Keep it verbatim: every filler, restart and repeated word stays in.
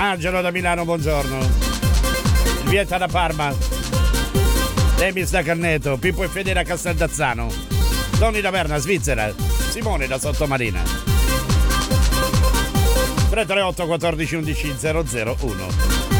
Angelo da Milano, buongiorno. Vieta da Parma. Demis da Canneto. Pippo e Fedele a Casteldazzano. Tony da Berna, Svizzera. Simone da Sottomarina. tre tre otto quattordici undici zero zero uno.